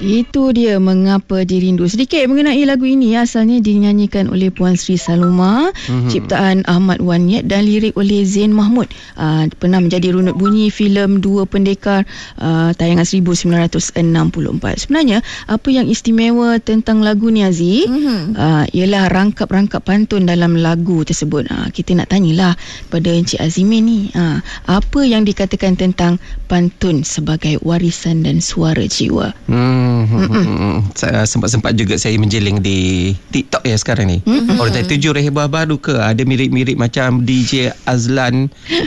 Itu dia Mengapa Dirindu. Sedikit mengenai lagu ini. Asalnya dinyanyikan oleh Puan Sri Saloma, ciptaan Ahmad Wanyat dan lirik oleh Zain Mahmud. Pernah menjadi runut bunyi filem Dua Pendekar tayangan 1964. Sebenarnya apa yang istimewa tentang lagu ni, Aziz, ialah rangkap-rangkap pantun dalam lagu tersebut. Kita nak tanyalah pada Encik Azimin ni, apa yang dikatakan tentang pantun sebagai warisan dan suara jiwa. Sempat-sempat juga saya menjeling di TikTok ya sekarang ni. Orang tanya 7 rehbah baru ke? Ada mirip-mirip macam DJ Azlan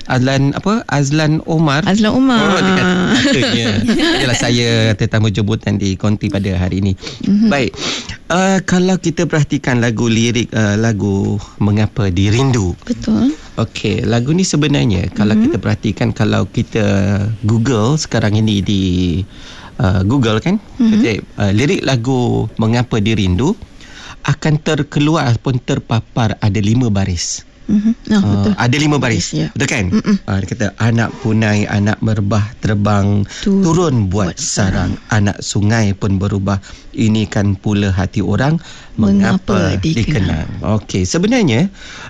Omar. Azlan Omar. Katanya. Adalah saya tetamu jemputan di konti pada hari ini. Baik. Kalau kita perhatikan lagu lirik lagu Mengapa Dirindu. Betul. Okey, lagu ni sebenarnya kalau kita perhatikan, kalau kita Google sekarang ini di Google kan, lirik lagu Mengapa Dirindu akan terkeluar ataupun terpapar ada 5 baris. Betul. Ada 5 baris, ya. Betul kan? Dia kata anak punai, anak merbah terbang, turun buat sarang, anak sungai pun berubah, ini kan pula hati orang, mengapa dikenang. Okey, sebenarnya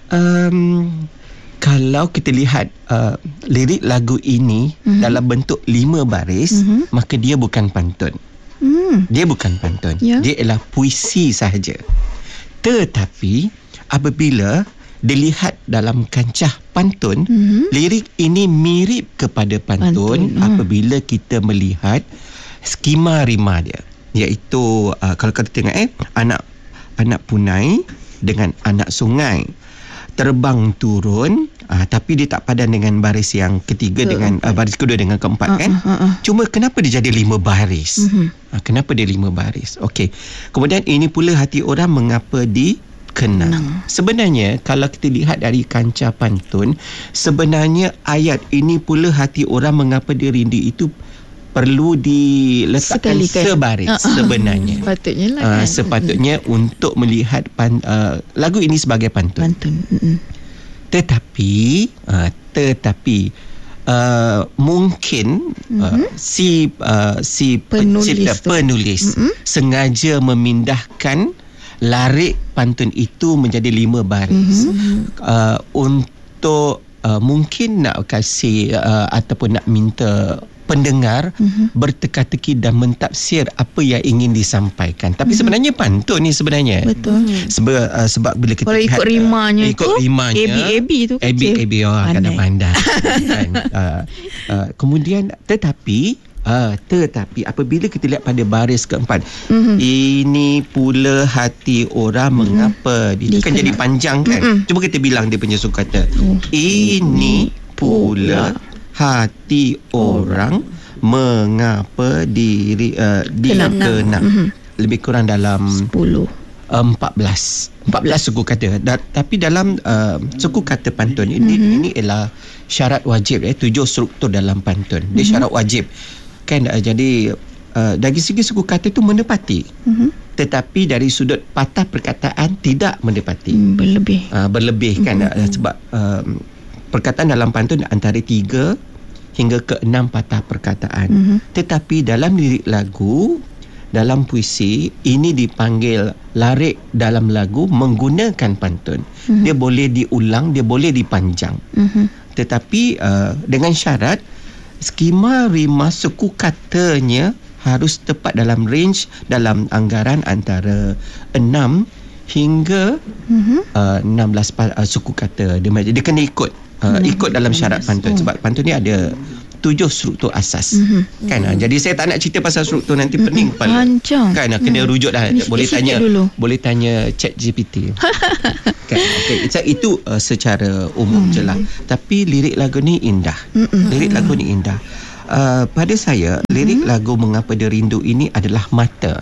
kalau kita lihat lirik lagu ini dalam bentuk 5 baris, maka dia bukan pantun. Dia bukan pantun. Dia ialah puisi sahaja. Tetapi apabila dilihat dalam kancah pantun, lirik ini mirip kepada pantun apabila kita melihat skema rima dia, iaitu kalau kita tengok anak punai dengan anak sungai terbang turun, tapi dia tak padan dengan baris yang ketiga dengan baris kedua dengan keempat kan. Cuma kenapa dia jadi 5 baris? Kenapa dia 5 baris? Okey. Kemudian ini pula hati orang mengapa dikenang. Sebenarnya kalau kita lihat dari kancah pantun, sebenarnya ayat ini pula hati orang mengapa dirindu itu perlu diletakkan sebaris sebenarnya. Sepatutnya lah kan. Sepatutnya untuk melihat lagu ini sebagai pantun. Tetapi mungkin si penulis sengaja memindahkan larik pantun itu menjadi 5 baris untuk mungkin nak kasih ataupun nak minta pendengar berteka-teki dan mentafsir apa yang ingin disampaikan. Tapi sebenarnya pantun ni sebenarnya. Betul. Sebab bila kita kalau lihat ikut rimanya AB tu AB kadang pandai. Kan? Kemudian tetapi apabila kita lihat pada baris keempat, ini pula hati orang mengapa dia kan jadi panjang kan. Cuba kita bilang dia punya sukata. Ini pula hati orang mengapa dikenang. Lebih kurang dalam 14 suku kata. Tapi dalam suku kata pantun ini ialah syarat wajib, 7 struktur dalam pantun. Dia syarat wajib kan. Jadi dari segi suku kata itu menepati, tetapi dari sudut patah perkataan tidak menepati. Berlebih kan. Sebab perkataan dalam pantun antara 3 hingga ke 6 patah perkataan. Tetapi dalam lirik lagu, dalam puisi, ini dipanggil larik dalam lagu menggunakan pantun. Dia boleh diulang, dia boleh dipanjang. Tetapi dengan syarat skema rima suku katanya harus tepat dalam range, dalam anggaran antara 6 hingga 16 suku kata. Dia kena ikut dalam syarat pantun. Sebab pantun ni ada 7 struktur asas kan. Jadi saya tak nak cerita pasal struktur, nanti pening kepala kan. Kena rujuk dah. Boleh tanya ChatGPT kan. Okay. Itu secara umum je lah. Tapi lirik lagu ni indah. Lirik lagu ni indah. Pada saya lirik lagu Mengapa Dirindu ini adalah mata,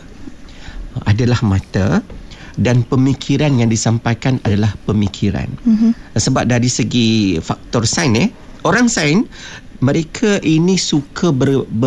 dan pemikiran yang disampaikan adalah pemikiran. Sebab dari segi faktor sains, orang sains mereka ini suka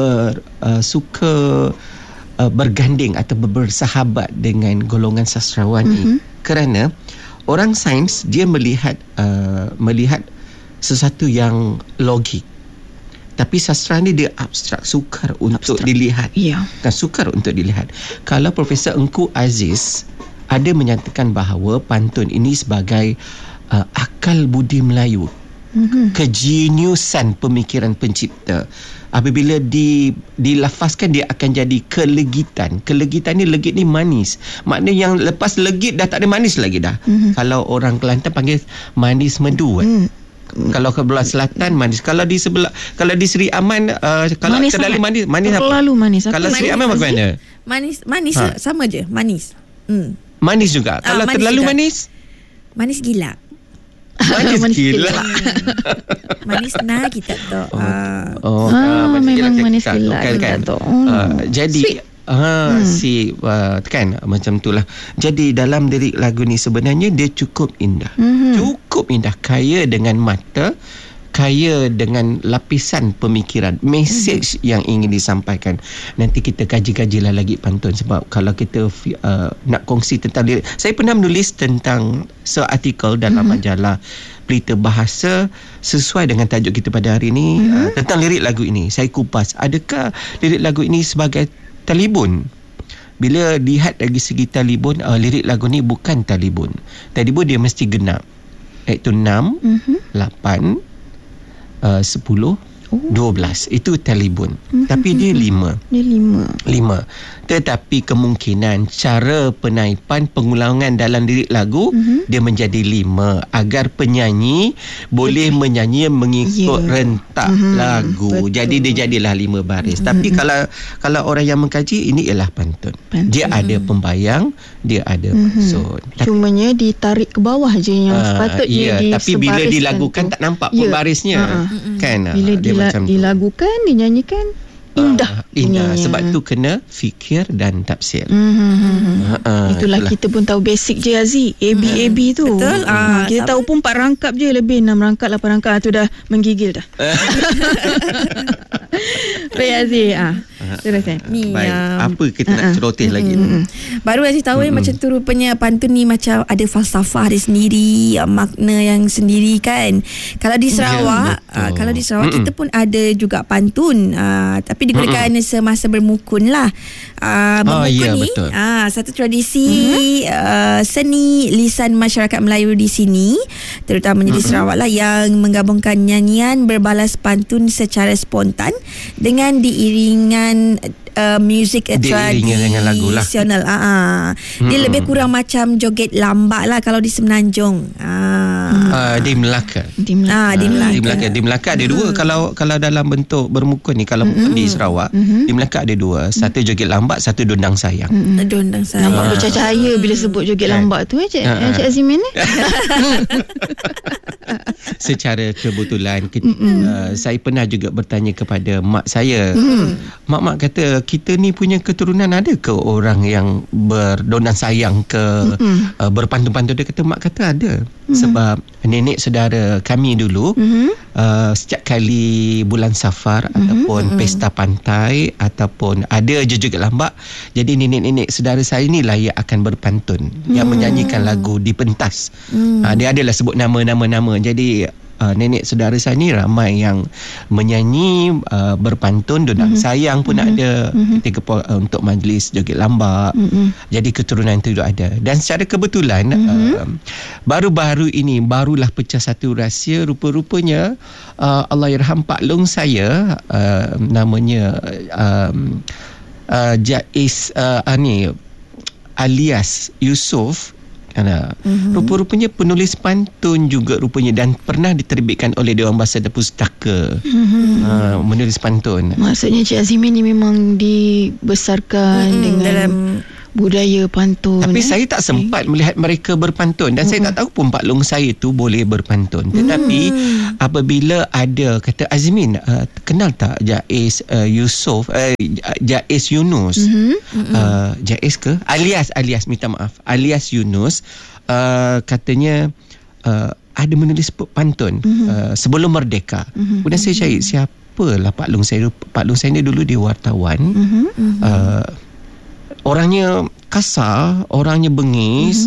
berganding atau bersahabat dengan golongan sastrawan ini, kerana orang sains dia melihat sesuatu yang logik. Tapi sastra ni dia abstrak, sukar untuk dilihat. Kan, sukar untuk dilihat. Kalau Profesor Engku Aziz ada menyatakan bahawa pantun ini sebagai akal budi Melayu, kejeniusan pemikiran pencipta. Apabila dilafazkan, dia akan jadi kelegitan. Kelegitan ni, legit ni manis. Maknanya yang lepas legit dah tak ada manis lagi dah. Kalau orang Kelantan panggil manis medu. Kalau ke belah selatan manis. Kalau di sebelah, kalau di Seri Aman, kalau manis Kedali manis apa? Terlalu manis. Kalau Seri Aman bagaimana? Manis sama je, manis. Manis juga. Kalau manis terlalu juga. manis gila. Manis gila. Manis nah kita tu. Memang manis gila kan. Jadi kan macam itulah. Jadi dalam lirik lagu ni sebenarnya dia cukup indah. Cukup indah, kaya dengan mata, kaya dengan lapisan pemikiran, mesej yang ingin disampaikan. Nanti kita kaji-kajilah lagi pantun, sebab kalau kita nak kongsi tentang lirik, saya pernah menulis tentang seartikel dalam majalah Berita Bahasa sesuai dengan tajuk kita pada hari ini, tentang lirik lagu ini. Saya kupas, adakah lirik lagu ini sebagai talibun? Bila lihat dari segi talibun, lirik lagu ni bukan talibun. Talibun dia mesti genap, iaitu 6, 8, 10, 12. Itu talibun. Tapi dia 5. Dia 5. Tetapi kemungkinan cara penaipan, pengulangan dalam lirik lagu dia menjadi 5 agar penyanyi boleh menyanyi mengikut rentak lagu. Betul. Jadi dia jadilah 5 baris. Tapi kalau orang yang mengkaji, ini ialah pantun. Dia ada pembayang, dia ada maksud. Cumanya ditarik ke bawah je yang sepatutnya tapi bila dilagukan tak nampak pembarisnya. Kan? Bila dilagukan, dinyanyikan indah. Sebab tu kena fikir dan tafsir. Itulah kita pun tahu basic je, Aziz. AB tu. Betul. Kita tahu pun 4 rangkap je, lebih 6 rangkap 8 rangkap tu dah menggigil dah. Baik Aziz. Teruskan. Baik. Apa kita nak celoteh lagi? Baru Aziz tahu macam tu rupanya pantun ni macam ada falsafah dia sendiri, makna yang sendiri kan. Kalau di Sarawak, kita pun ada juga pantun, tapi digunakan semasa bermukun lah. Bermukun ni satu tradisi seni lisan masyarakat Melayu di sini, terutamanya di Sarawak lah, yang menggabungkan nyanyian berbalas pantun secara spontan dengan diiringan muzik tradisional. Dia lebih kurang macam joget lambak lah kalau di Semenanjung. Di Melaka. Di Melaka ada 2. Kalau dalam bentuk bermukun ni, kalau di Sarawak, di Melaka ada 2. Satu joget lambak, satu dondang sayang. Dondang sayang. Nampak bercahaya bila sebut joget lambak tu Cik Azimin ni. Secara kebetulan saya pernah juga bertanya kepada mak saya. Mak kata, kita ni punya keturunan ada ke orang yang berdondang sayang ke berpantun-pantun? Dia kata, mak kata ada. Sebab nenek saudara kami dulu setiap kali bulan Safar ataupun pesta pantai ataupun ada joget lambak, jadi nenek-nenek saudara saya inilah yang akan berpantun, yang menyanyikan lagu di pentas. Dia adalah sebut nama-nama. Jadi nenek saudara saya ni ramai yang menyanyi berpantun. Dondang sayang pun ada ketika untuk majlis joget lambak. Jadi keturunan itu ada. Dan secara kebetulan baru-baru ini barulah pecah satu rahsia. Rupa-rupanya Allahyarham Pak Long saya, namanya Jais alias Yusof. Rupa-rupanya penulis pantun juga rupanya, dan pernah diterbitkan oleh Dewan Bahasa dan Pustaka. Menulis pantun. Maksudnya Cik Azimin ni memang dibesarkan dengan dalam budaya pantun. Tapi saya tak sempat melihat mereka berpantun, dan saya tak tahu pun Pak Long saya tu boleh berpantun. Tetapi apabila ada kata, Azimin kenal tak Jais Yusof, Jais Yunus, Jais ke alias minta maaf, alias Yunus, katanya ada menulis pantun sebelum merdeka. Kemudian saya cari siapalah Pak Long saya. Pak Long saya ni dulu dia wartawan. Orangnya kasar, orangnya bengis,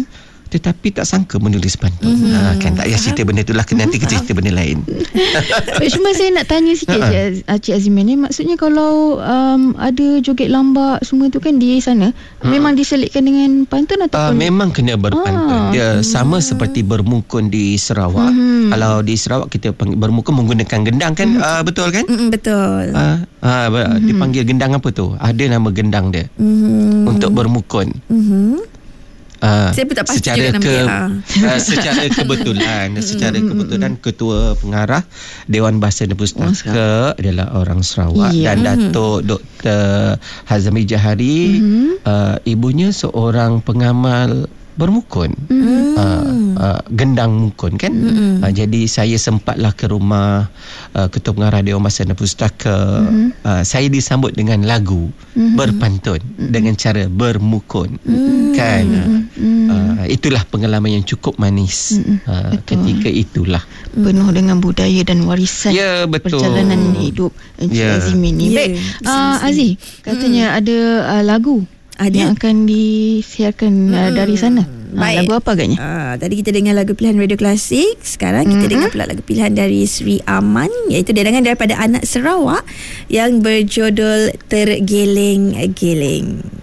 tetapi tak sangka menulis pantun. Kan tak payah cerita benda itulah, nanti kita cerita benda lain. Cuma saya nak tanya sikit Cik Azimin ni, maksudnya kalau ada joget lambak semua tu kan di sana, memang diselitkan dengan pantun ataupun memang kena berpantun. Dia sama seperti bermukun di Sarawak. Kalau di Sarawak kita panggil bermukun menggunakan gendang kan, betul kan? Betul. Dipanggil gendang apa tu? Ada nama gendang dia untuk bermukun. Saya pun tak pasti juga nama dia. Secara kebetulan Ketua Pengarah Dewan Bahasa dan Pustaka adalah orang Sarawak, dan Datuk Dr. Hazmi Jahari, ibunya seorang pengamal bermukun, gendang mukun kan. Jadi saya sempatlah ke rumah Ketua Pengarah Dewan Bahasa dan Pustaka. Saya disambut dengan lagu berpantun dengan cara bermukun kan. Itulah pengalaman yang cukup manis ketika itulah, penuh dengan budaya dan warisan perjalanan hidup Encik Azimin ni. Baik, Aziz katanya ada lagu yang akan disiarkan dari sana. Lagu apa agaknya? Tadi kita dengar lagu pilihan Radio Klasik. Sekarang kita dengar pula lagu pilihan dari Sri Aman, iaitu derangan daripada anak Sarawak yang berjudul Tergeleng-geleng.